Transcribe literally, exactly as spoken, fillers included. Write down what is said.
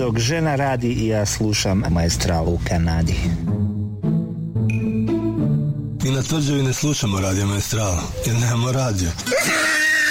dok žena radi i ja slušam Maestral u Kanadi. Mi na Tvrđavi ne slušamo Radio Maestral, jer nemamo radio.